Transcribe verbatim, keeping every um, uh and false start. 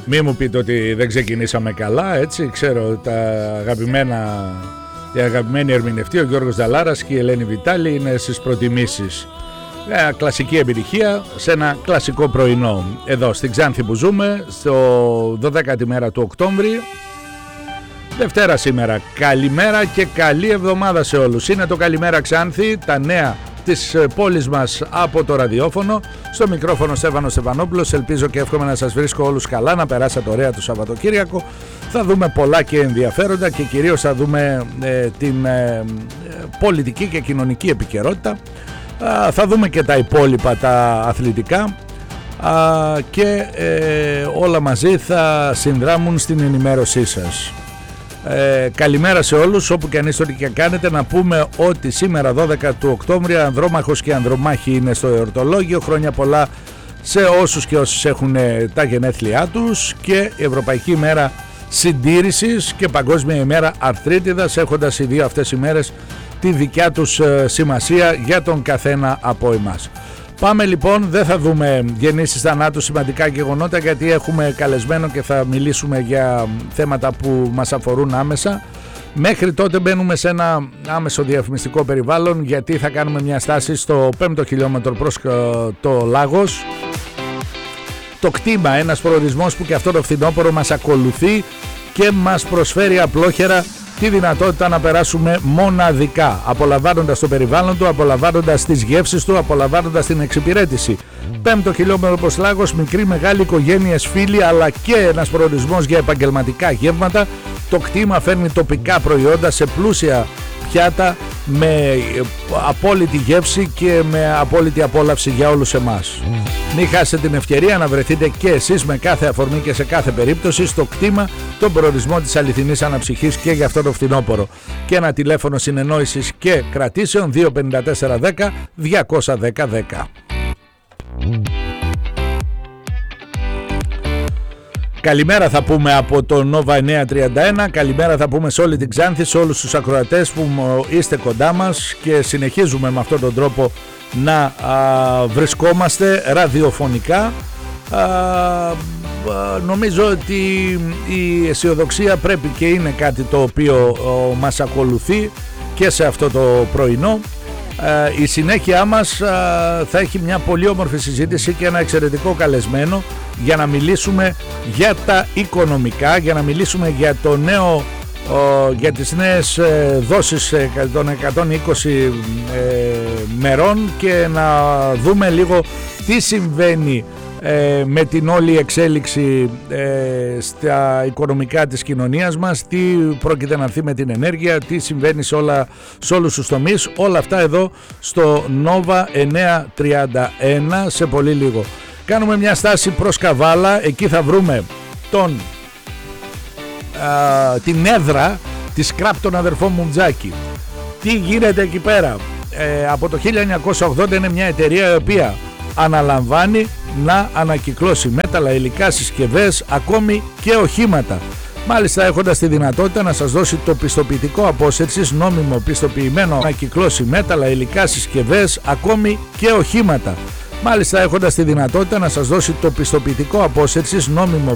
Μη μου πείτε ότι δεν ξεκινήσαμε καλά, έτσι. Ξέρω τα αγαπημένα, η αγαπημένη ερμηνευτή, ο Γιώργος Δαλάρας και η Ελένη Βιτάλη είναι στις προτιμήσεις. Μια κλασική επιτυχία σε ένα κλασικό πρωινό. Εδώ στην Ξάνθη που ζούμε, στο δωδέκατη μέρα του Οκτώβρη. Δευτέρα σήμερα. Καλημέρα και καλή εβδομάδα σε όλους. Είναι το Καλημέρα Ξάνθη, τα νέα της πόλης μας από το ραδιόφωνο. Στο μικρόφωνο Στέφανος Στεφανόπουλος. Ελπίζω και εύχομαι να σας βρίσκω όλους καλά, να περάσατε ωραία το Σαββατοκύριακο. Θα δούμε πολλά και ενδιαφέροντα και κυρίως θα δούμε ε, την ε, πολιτική και κοινωνική επικαιρότητα. Α, θα δούμε και τα υπόλοιπα τα αθλητικά Α, και ε, όλα μαζί θα συνδράμουν στην ενημέρωσή σας. Ε, καλημέρα σε όλους, όπου και αν είστε, ό,τι και κάνετε. Να πούμε ότι σήμερα δώδεκα του Οκτώβρη ανδρόμαχος και ανδρομάχη είναι στο εορτολόγιο. Χρόνια πολλά σε όσους και όσους έχουν τα γενέθλιά τους, και Ευρωπαϊκή ημέρα συντήρησης και Παγκόσμια ημέρα αρθρίτιδας, έχοντας οι δύο αυτές οι μέρες τη δικιά τους σημασία για τον καθένα από εμάς. Πάμε λοιπόν, δεν θα δούμε γεννήσεις, θανάτους, σημαντικά γεγονότα, γιατί έχουμε καλεσμένο και θα μιλήσουμε για θέματα που μας αφορούν άμεσα. Μέχρι τότε μπαίνουμε σε ένα άμεσο διαφημιστικό περιβάλλον, γιατί θα κάνουμε μια στάση στο πέμπτο χιλιόμετρο προς το Λάγος. Το κτήμα, ένας προορισμός που και αυτό το φθινόπωρο μας ακολουθεί και μας προσφέρει απλόχερα τη δυνατότητα να περάσουμε μοναδικά, απολαμβάνοντας το περιβάλλον του, απολαμβάνοντας τις γεύσεις του, απολαμβάνοντας την εξυπηρέτηση. Πέμπτο χιλιόμετρο προς Λάγος, μικρή μεγάλη, οικογένειες, φίλοι, αλλά και ένας προορισμός για επαγγελματικά γεύματα. Το κτήμα φέρνει τοπικά προϊόντα σε πλούσια πιάτα, με απόλυτη γεύση και με απόλυτη απόλαυση για όλους εμάς. Mm. Μην χάσετε την ευκαιρία να βρεθείτε και εσείς με κάθε αφορμή και σε κάθε περίπτωση στο κτήμα, τον προορισμό της αληθινής αναψυχής και για αυτό το φθινόπωρο. Και ένα τηλέφωνο συνεννόησης και κρατήσεων δύο πέντε τέσσερα δέκα διακόσια δέκα δέκα. Mm. Καλημέρα θα πούμε από το Νόβα εννιακόσια τριάντα ένα, καλημέρα θα πούμε σε όλη την Ξάνθη, σε όλους τους ακροατές που είστε κοντά μας, και συνεχίζουμε με αυτόν τον τρόπο να α, βρισκόμαστε ραδιοφωνικά. Α, α, νομίζω ότι η αισιοδοξία πρέπει και είναι κάτι το οποίο α, μας ακολουθεί και σε αυτό το πρωινό. Uh, η συνέχεια μας uh, θα έχει μια πολύ όμορφη συζήτηση και ένα εξαιρετικό καλεσμένο για να μιλήσουμε για τα οικονομικά, για να μιλήσουμε για το νέο, uh, για τις νέες uh, δόσεις uh, των εκατόν είκοσι uh, μερών, και να δούμε λίγο τι συμβαίνει Ε, με την όλη εξέλιξη ε, στα οικονομικά της κοινωνίας μας, τι πρόκειται να έρθει με την ενέργεια, τι συμβαίνει σε, όλα, σε όλους τους τομείς, όλα αυτά εδώ στο Νόβα εννιακόσια τριάντα ένα σε πολύ λίγο. Κάνουμε μια στάση προς Καβάλα, εκεί θα βρούμε τον, α, την έδρα της ΚΡΑΠ των αδερφών Μουμτζάκη. Τι γίνεται εκεί πέρα? Ε, από το χίλια εννιακόσια ογδόντα είναι μια εταιρεία η οποία αναλαμβάνει να ανακυκλώσει μέταλλα, υλικά, συσκευές, ακόμη και οχήματα. Μάλιστα έχοντας τη δυνατότητα να σας δώσει το πιστοποιητικό απόσυρσης, νόμιμο πιστοποιημένο, να ανακυκλώσει μέταλλα, υλικά, συσκευές, ακόμη και οχήματα. Μάλιστα έχοντας τη δυνατότητα να σας δώσει το πιστοποιητικό απόσυρσης, νόμιμο